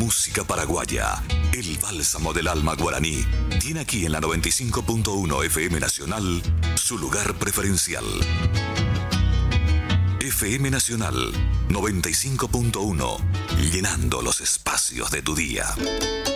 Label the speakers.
Speaker 1: música paraguaya, el bálsamo del alma guaraní, tiene aquí en la 95.1 FM Nacional su lugar preferencial. FM Nacional 95.1, llenando los espacios de tu día.